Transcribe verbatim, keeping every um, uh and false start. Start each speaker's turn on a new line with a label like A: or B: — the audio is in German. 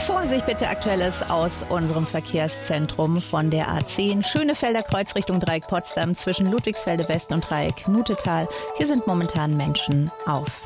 A: Vorsicht bitte, Aktuelles aus unserem Verkehrszentrum von der A zehn. Schönefelder Kreuz Richtung Dreieck Potsdam zwischen Ludwigsfelde West und Dreieck Nutetal. Hier sind momentan Menschen auf